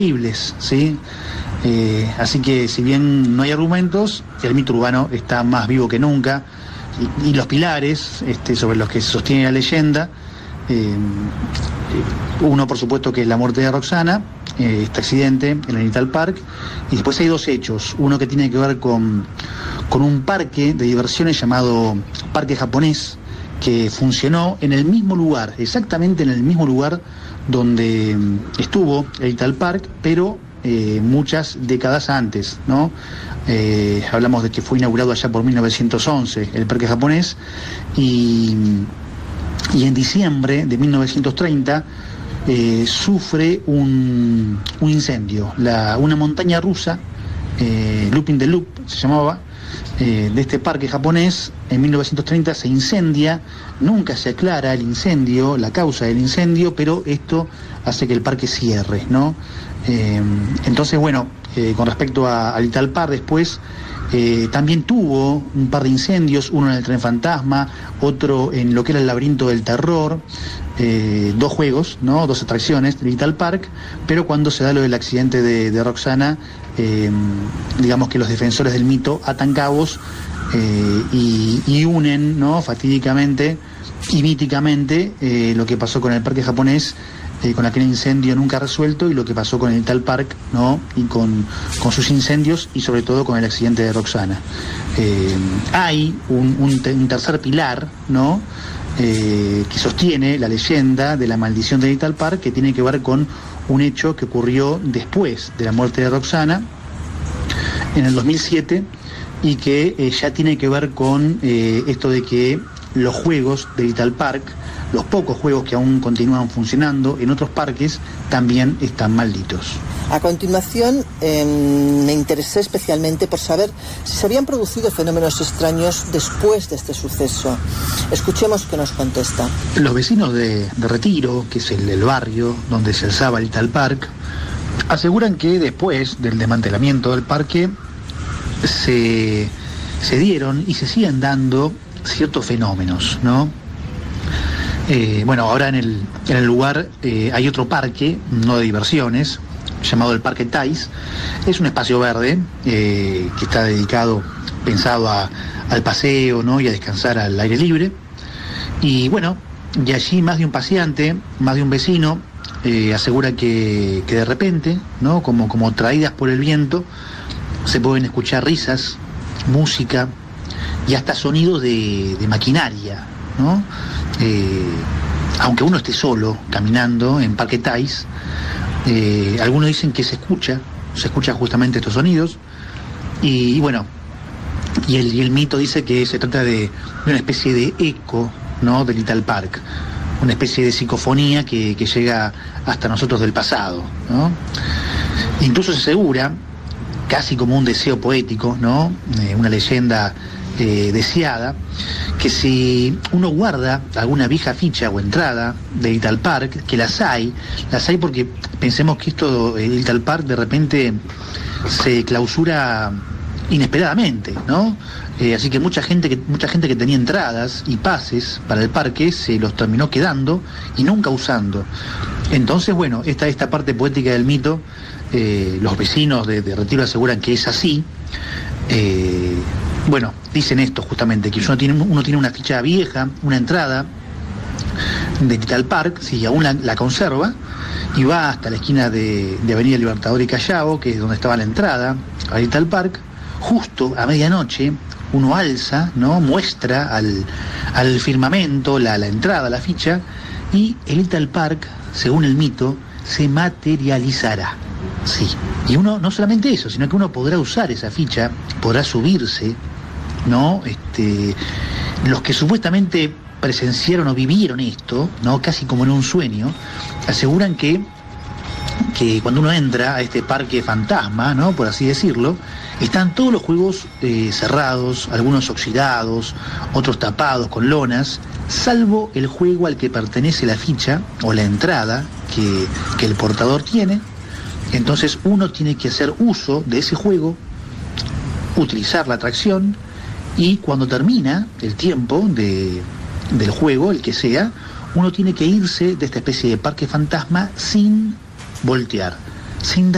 posibles, ¿sí? Así que si bien no hay argumentos, el mito urbano está más vivo que nunca, y los pilares sobre los que se sostiene la leyenda, uno por supuesto que es la muerte de Roxana, este accidente en el Ital Park, y después hay dos hechos, uno que tiene que ver con un parque de diversiones llamado Parque Japonés, que funcionó en el mismo lugar, exactamente en el mismo lugar donde estuvo el Ital Park, pero muchas décadas antes, ¿no? Hablamos de que fue inaugurado allá por 1911 el Parque Japonés, y en diciembre de 1930 sufre un incendio. Una montaña rusa, Looping the Loop se llamaba, de este parque japonés, en 1930 se incendia. Nunca se aclara el incendio, la causa del incendio, pero esto hace que el parque cierre, ¿no? Entonces, bueno, con respecto al Ital Park después, también tuvo un par de incendios, uno en el Tren Fantasma, otro en lo que era el Laberinto del Terror, dos juegos, ¿no? Dos atracciones del Ital Park, pero cuando se da lo del accidente de Roxana, digamos que los defensores del mito atan cabos y unen, ¿no? Fatídicamente y míticamente lo que pasó con el Parque Japonés, con aquel incendio nunca resuelto, y lo que pasó con el Ital Park, ¿no? Y con sus incendios, y sobre todo con el accidente de Roxana. Hay un tercer pilar, ¿no? Que sostiene la leyenda de la maldición del Ital Park, que tiene que ver con un hecho que ocurrió después de la muerte de Roxana, en el 2007, y que ya tiene que ver con esto de que los juegos del Ital Park, los pocos juegos que aún continúan funcionando en otros parques, también están malditos. A continuación, me interesé especialmente por saber si se habían producido fenómenos extraños después de este suceso. Escuchemos qué nos contesta. Los vecinos de Retiro, que es el barrio donde se alzaba el Ital Park, aseguran que después del desmantelamiento del parque se dieron y se siguen dando ciertos fenómenos, ¿no? Bueno, ahora en el lugar hay otro parque, no de diversiones, llamado el Parque Thais. Es un espacio verde que está dedicado, pensado al paseo, ¿no? Y a descansar al aire libre. Y bueno, y allí más de un paseante, más de un vecino, asegura que de repente, ¿no? Como traídas por el viento, se pueden escuchar risas, música y hasta sonidos de maquinaria, ¿no? Aunque uno esté solo caminando en Parque Thais, algunos dicen que se escucha justamente estos sonidos, y bueno, y el mito dice que se trata de una especie de eco, ¿no? Del Ital Park, una especie de psicofonía que llega hasta nosotros del pasado, ¿no? Incluso se asegura, casi como un deseo poético, ¿no? Una leyenda deseada, que si uno guarda alguna vieja ficha o entrada de Ital Park, que las hay porque pensemos que el Ital Park de repente se clausura inesperadamente, ¿no? Así que mucha gente que tenía entradas y pases para el parque se los terminó quedando y nunca usando. Entonces, bueno, esta parte poética del mito, los vecinos de Retiro aseguran que es así. Bueno, dicen esto justamente, que uno tiene una ficha vieja, una entrada de Ital Park, si aún la conserva, y va hasta la esquina de Avenida Libertador y Callao, que es donde estaba la entrada a Ital Park. Justo a medianoche uno alza, ¿no? Muestra al firmamento la entrada, la ficha, y el Ital Park, según el mito, se materializará. Sí. Y uno, no solamente eso, sino que uno podrá usar esa ficha, podrá subirse, ¿no? Los que supuestamente presenciaron o vivieron esto, ¿no? Casi como en un sueño, aseguran que cuando uno entra a este parque fantasma, ¿no? Por así decirlo, están todos los juegos cerrados, algunos oxidados, otros tapados con lonas, salvo el juego al que pertenece la ficha o la entrada que el portador tiene. Entonces uno tiene que hacer uso de ese juego, utilizar la atracción, y cuando termina el tiempo del juego, el que sea, uno tiene que irse de esta especie de parque fantasma sin voltear, sin dar